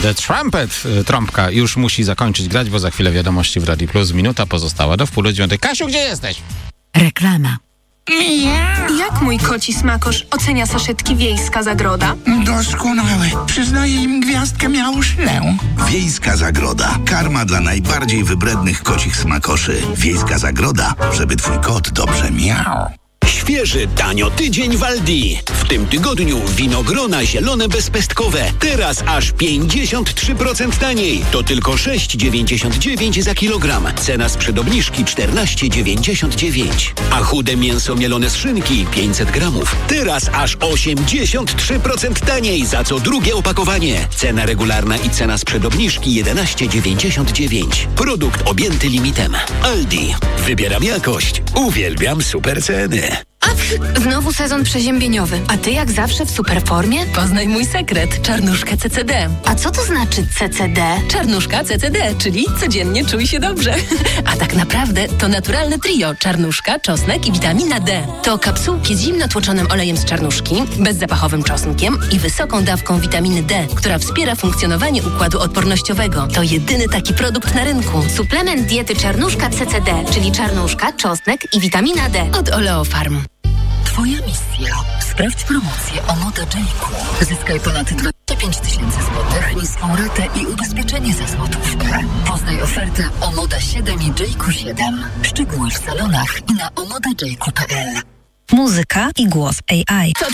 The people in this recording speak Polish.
The Trumpet, trąbka, już musi zakończyć grać, bo za chwilę wiadomości w Radio Plus. Minuta pozostała do 8:30. Kasiu, gdzie jesteś? Reklama. Jak mój koci smakosz ocenia saszetki Wiejska Zagroda? Doskonałe. Przyznaję im gwiazdkę miałuszlę. Wiejska Zagroda. Karma dla najbardziej wybrednych kocich smakoszy. Wiejska Zagroda, żeby twój kot dobrze miał. Świeży, tanio tydzień w Aldi. W tym tygodniu winogrona zielone bezpestkowe. Teraz aż 53% taniej. To tylko 6,99 za kilogram. Cena sprzed obniżki 14,99. A chude mięso mielone z szynki 500 gramów. Teraz aż 83% taniej za co drugie opakowanie. Cena regularna i cena sprzed obniżki 11,99. Produkt objęty limitem. Aldi. Wybieram jakość. Uwielbiam super ceny. Znowu sezon przeziębieniowy. A ty jak zawsze w super formie? Poznaj mój sekret. Czarnuszkę CCD. A co to znaczy CCD? Czarnuszka CCD, czyli codziennie czuj się dobrze. A tak naprawdę to naturalne trio. Czarnuszka, czosnek i witamina D. To kapsułki z zimno tłoczonym olejem z czarnuszki, bezzapachowym czosnkiem i wysoką dawką witaminy D, która wspiera funkcjonowanie układu odpornościowego. To jedyny taki produkt na rynku. Suplement diety czarnuszka CCD, czyli czarnuszka, czosnek i witamina D od Oleofarm. Twoja misja. Sprawdź promocję o Moda J.Ku. Zyskaj ponad 25 000 złotych, niską ratę i ubezpieczenie za złotówkę. Poznaj ofertę o Moda 7 i J.Ku 7. Szczegóły w salonach i na omodajku.pl. Muzyka i głos AI.